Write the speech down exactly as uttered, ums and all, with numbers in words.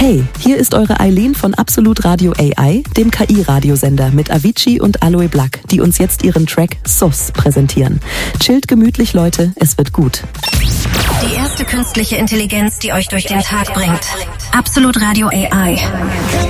Hey, hier ist eure Eileen von Absolut Radio A I, dem K I-Radiosender mit Avicii und Aloe Black, die uns jetzt ihren Track S O S präsentieren. Chillt gemütlich, Leute, es wird gut. Die erste künstliche Intelligenz, die euch durch den Tag bringt. Absolut Radio A I.